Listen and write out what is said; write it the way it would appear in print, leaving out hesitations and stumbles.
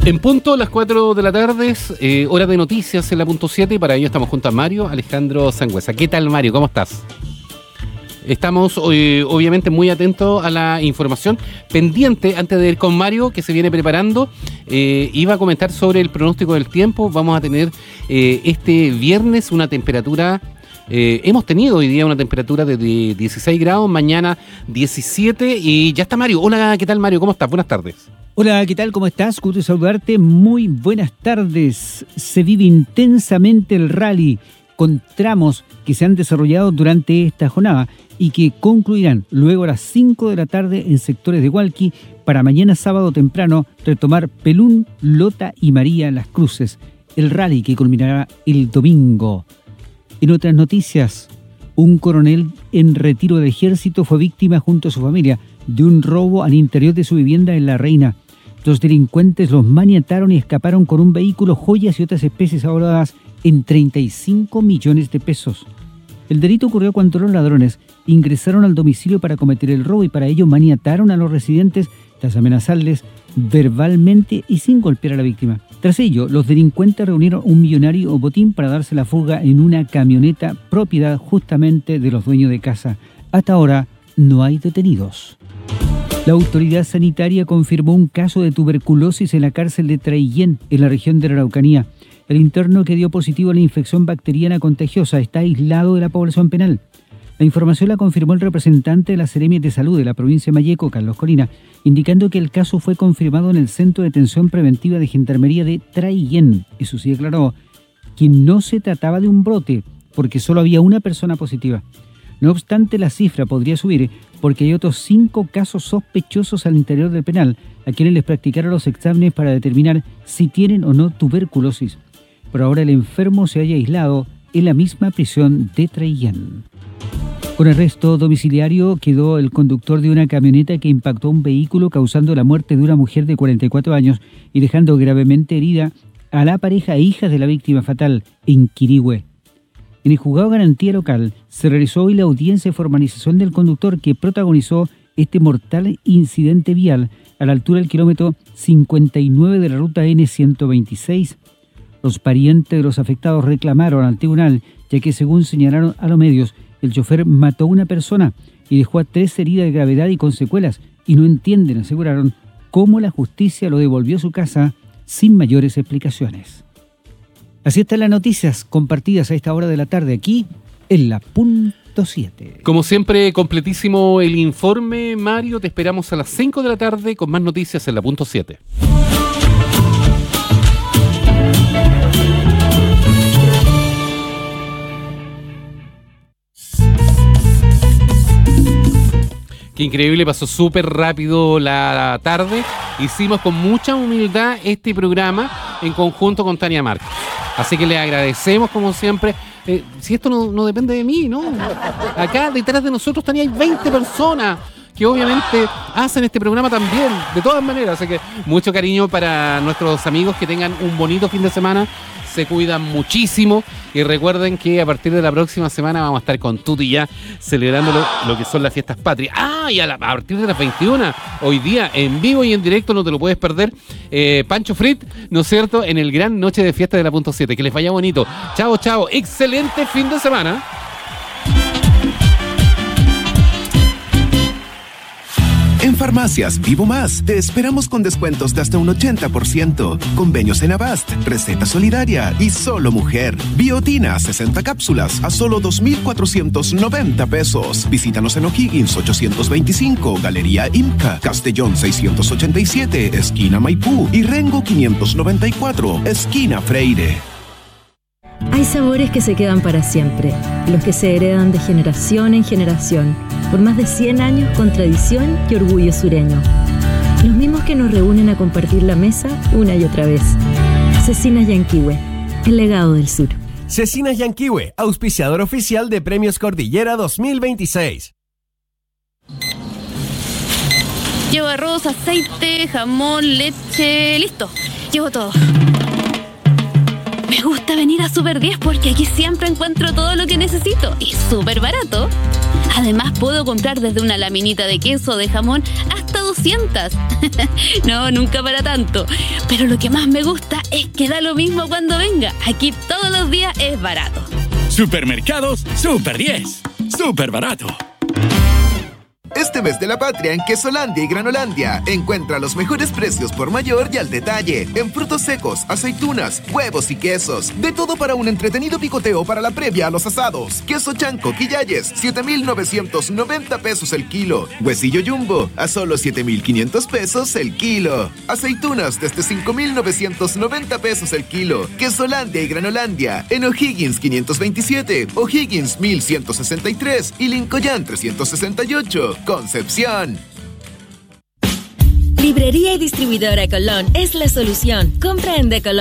En punto, las 4 de la tarde, hora de noticias en la punto 7, y para ello estamos junto a Mario Alejandro Sangüesa. ¿Qué tal, Mario? ¿Cómo estás? Estamos obviamente muy atentos a la información. Pendiente, antes de ir con Mario, que se viene preparando, iba a comentar sobre el pronóstico del tiempo. Vamos a tener este viernes una temperatura... hemos tenido hoy día una temperatura de 16 grados, mañana 17, y ya está Mario. Hola, ¿qué tal, Mario? ¿Cómo estás? Buenas tardes. Hola, ¿qué tal? ¿Cómo estás? Gusto saludarte. Muy buenas tardes. Se vive intensamente el rally con tramos que se han desarrollado durante esta jornada y que concluirán luego a las 5 de la tarde en sectores de Hualqui para mañana sábado temprano retomar Pelún, Lota y María Las Cruces. El rally que culminará el domingo. En otras noticias, un coronel en retiro del ejército fue víctima junto a su familia de un robo al interior de su vivienda en La Reina. Los delincuentes los maniataron y escaparon con un vehículo, joyas y otras especies valoradas en 35 millones de pesos. El delito ocurrió cuando los ladrones ingresaron al domicilio para cometer el robo y para ello maniataron a los residentes tras amenazarles verbalmente y sin golpear a la víctima. Tras ello, los delincuentes reunieron un millonario botín para darse la fuga en una camioneta propiedad justamente de los dueños de casa. Hasta ahora no hay detenidos. La autoridad sanitaria confirmó un caso de tuberculosis en la cárcel de Traillén, en la región de la Araucanía. El interno que dio positivo a la infección bacteriana contagiosa está aislado de la población penal. La información la confirmó el representante de la Seremi de Salud de la provincia de Malleco, Carlos Colina, indicando que el caso fue confirmado en el Centro de Detención Preventiva de Gendarmería de Traillén. Eso sí, declaró que no se trataba de un brote, porque solo había una persona positiva. No obstante, la cifra podría subir porque hay otros 5 casos sospechosos al interior del penal, a quienes les practicaron los exámenes para determinar si tienen o no tuberculosis. Por ahora el enfermo se halla aislado en la misma prisión de Traillén. Con arresto domiciliario quedó el conductor de una camioneta que impactó un vehículo causando la muerte de una mujer de 44 años y dejando gravemente herida a la pareja e hijas de la víctima fatal en Quirihue. En el juzgado de garantía local se realizó hoy la audiencia de formalización del conductor que protagonizó este mortal incidente vial a la altura del kilómetro 59 de la ruta N126. Los parientes de los afectados reclamaron al tribunal, ya que según señalaron a los medios, el chofer mató a una persona y dejó a 3 heridas de gravedad y con secuelas, y no entienden, aseguraron, cómo la justicia lo devolvió a su casa sin mayores explicaciones. Así están las noticias compartidas a esta hora de la tarde aquí en la punto 7. Como siempre, completísimo el informe, Mario. Te esperamos a las 5 de la tarde con más noticias en la punto 7. Qué increíble, pasó súper rápido la tarde. Hicimos con mucha humildad este programa en conjunto con Tania Márquez. Así que le agradecemos como siempre. Si esto no depende de mí, ¿no? Acá detrás de nosotros, Tania, hay 20 personas que obviamente hacen este programa también, de todas maneras. Así que mucho cariño para nuestros amigos, que tengan un bonito fin de semana. Se cuidan muchísimo y recuerden que a partir de la próxima semana vamos a estar con Tuti ya celebrando lo que son las fiestas patrias. Y a partir de las 21, hoy día en vivo y en directo, no te lo puedes perder, Pancho Frit, ¿no es cierto?, en el gran noche de fiesta de la punto 7. Que les vaya bonito. Chao, chao. Excelente fin de semana. En Farmacias Vivo Más te esperamos con descuentos de hasta un 80%. Convenios en Avast, Receta Solidaria y Solo Mujer. Biotina, 60 cápsulas a solo 2,490 pesos. Visítanos en O'Higgins 825, Galería Imca, Castellón 687, esquina Maipú, y Rengo 594, esquina Freire. Hay sabores que se quedan para siempre, los que se heredan de generación en generación, por más de 100 años con tradición y orgullo sureño. Los mismos que nos reúnen a compartir la mesa una y otra vez. Cecinas Yanquihue, el legado del sur. Cecinas Yanquihue, auspiciador oficial de Premios Cordillera 2026. Llevo arroz, aceite, jamón, leche, listo. Llevo todo. Me gusta venir a Super 10 porque aquí siempre encuentro todo lo que necesito y súper barato. Además, puedo comprar desde una laminita de queso o de jamón hasta 200. No, nunca para tanto. Pero lo que más me gusta es que da lo mismo cuando venga. Aquí todos los días es barato. Supermercados Super 10. Súper barato. Este mes de la patria en Quesolandia y Granolandia encuentra los mejores precios por mayor y al detalle en frutos secos, aceitunas, huevos y quesos. De todo para un entretenido picoteo para la previa a los asados. Queso chanco Quillayes, 7,990 pesos el kilo. Huesillo jumbo, a solo 7,500 pesos el kilo. Aceitunas desde 5,990 pesos el kilo. Quesolandia y Granolandia en O'Higgins 527, O'Higgins 1163 y Lincoln 368. Concepción. Librería y distribuidora Colón es la solución. Compra en De Colón.